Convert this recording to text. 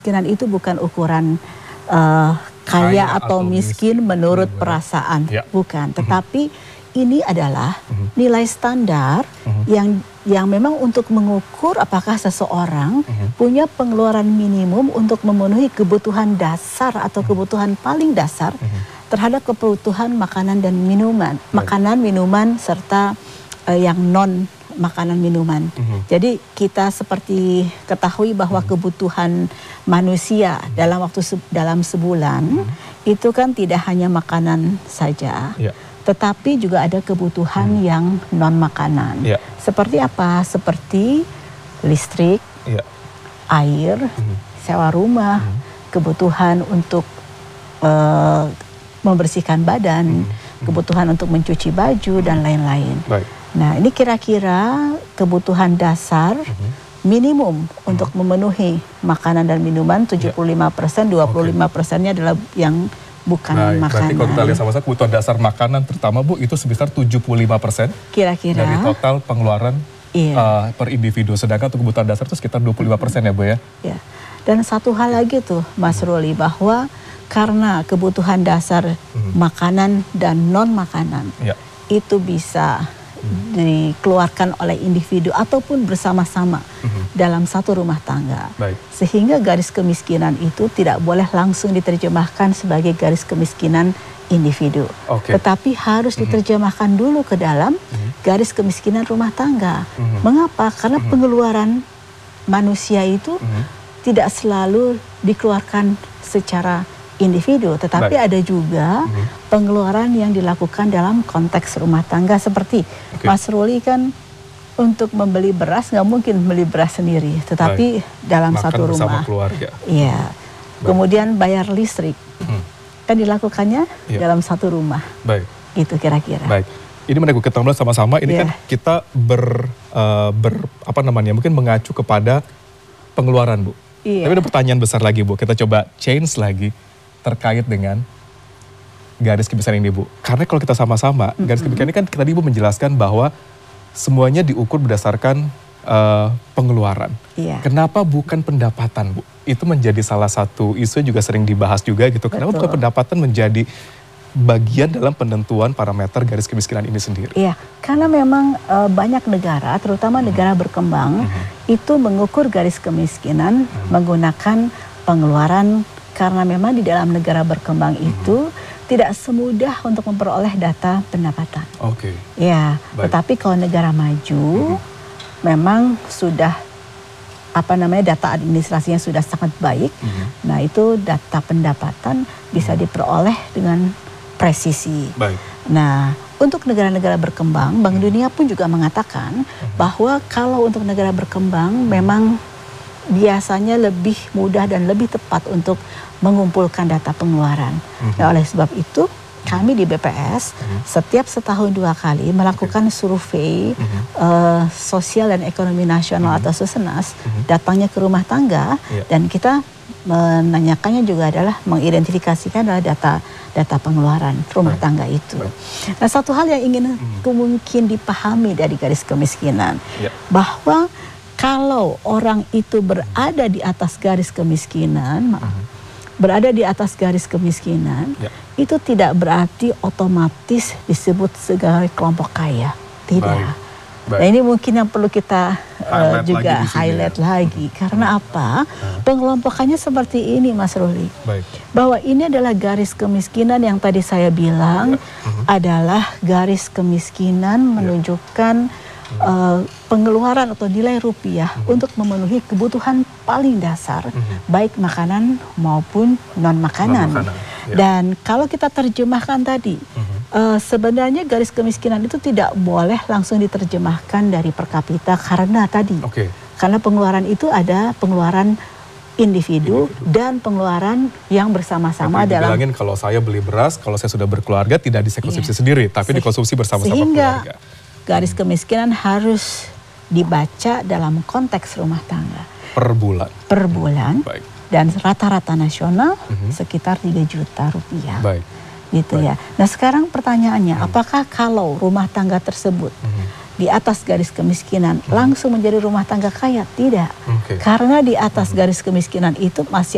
Kemiskinan itu bukan ukuran kaya atau miskin menurut perasaan, bukan. Tetapi ini adalah nilai standar yang memang untuk mengukur apakah seseorang punya pengeluaran minimum untuk memenuhi kebutuhan dasar atau kebutuhan paling dasar terhadap kebutuhan makanan dan minuman, makanan, minuman serta yang non makanan minuman. Jadi kita seperti ketahui bahwa kebutuhan manusia dalam sebulan itu kan tidak hanya makanan saja, tetapi juga ada kebutuhan yang non makanan. Seperti apa? Seperti listrik, air, sewa rumah, kebutuhan untuk membersihkan badan, kebutuhan untuk mencuci baju dan lain-lain. Nah, ini kira-kira kebutuhan dasar minimum untuk memenuhi makanan dan minuman 75%, 25%-nya adalah yang bukan makanan. Berarti kalau kita lihat sama-sama kebutuhan dasar makanan terutama Bu, itu sebesar 75% kira-kira dari total pengeluaran per individu. Sedangkan untuk kebutuhan dasar itu sekitar 25% ya Bu ya? Iya. Dan satu hal lagi tuh Mas Ruli, bahwa karena kebutuhan dasar makanan dan non makanan itu bisa dikeluarkan oleh individu ataupun bersama-sama dalam satu rumah tangga. Sehingga garis kemiskinan itu tidak boleh langsung diterjemahkan sebagai garis kemiskinan individu. Tetapi harus diterjemahkan dulu ke dalam garis kemiskinan rumah tangga. Mengapa? Karena pengeluaran manusia itu tidak selalu dikeluarkan secara individu, tetapi ada juga pengeluaran yang dilakukan dalam konteks rumah tangga seperti Mas Ruli kan untuk membeli beras nggak mungkin beli beras sendiri, tetapi dalam makan satu rumah. Keluarga. Iya. Kemudian bayar listrik kan dilakukannya dalam satu rumah. Gitu kira-kira. Ini menarik kita mulai sama-sama. Ini kan kita mungkin mengacu kepada pengeluaran Bu. Tapi ada pertanyaan besar lagi Bu. Kita coba change lagi terkait dengan garis kemiskinan ini Bu. Karena kalau kita sama-sama, garis kemiskinan ini kan tadi Ibu menjelaskan bahwa semuanya diukur berdasarkan pengeluaran. Kenapa bukan pendapatan Bu? Itu menjadi salah satu isu juga sering dibahas juga gitu. Kenapa bukan pendapatan menjadi bagian dalam penentuan parameter garis kemiskinan ini sendiri? Iya, karena memang banyak negara, terutama negara berkembang, itu mengukur garis kemiskinan menggunakan pengeluaran. Karena memang di dalam negara berkembang itu tidak semudah untuk memperoleh data pendapatan. Ya, tetapi kalau negara maju memang sudah data administrasinya sudah sangat baik. Nah, itu data pendapatan bisa diperoleh dengan presisi. Nah, untuk negara-negara berkembang, Bank Dunia pun juga mengatakan bahwa kalau untuk negara berkembang memang biasanya lebih mudah dan lebih tepat untuk mengumpulkan data pengeluaran. Nah, oleh sebab itu kami di BPS setiap setahun 2 kali melakukan survei sosial dan ekonomi nasional atau Susenas, datangnya ke rumah tangga dan kita menanyakannya juga adalah mengidentifikasikan adalah data pengeluaran rumah tangga itu. Nah, satu hal yang ingin mungkin dipahami dari garis kemiskinan bahwa kalau orang itu berada di atas garis kemiskinan, itu tidak berarti otomatis disebut sebagai kelompok kaya. Tidak. Nah, ini mungkin yang perlu kita juga highlight lagi. Karena apa? Pengelompokannya seperti ini Mas Ruli. Bahwa ini adalah garis kemiskinan yang tadi saya bilang adalah garis kemiskinan menunjukkan pengeluaran atau nilai rupiah untuk memenuhi kebutuhan paling dasar, baik makanan maupun non makanan. Dan kalau kita terjemahkan tadi, sebenarnya garis kemiskinan itu tidak boleh langsung diterjemahkan dari per kapita karena tadi, karena pengeluaran itu ada pengeluaran individu dan pengeluaran yang bersama-sama dalam. Bilangin kalau saya beli beras, kalau saya sudah berkeluarga tidak dikonsumsi sendiri, tapi dikonsumsi bersama-sama keluarga. Garis kemiskinan harus dibaca dalam konteks rumah tangga. Per bulan. Dan rata-rata nasional sekitar 3 juta rupiah. Gitu ya. Nah, sekarang pertanyaannya, apakah kalau rumah tangga tersebut di atas garis kemiskinan langsung menjadi rumah tangga kaya? Tidak. Karena di atas garis kemiskinan itu masih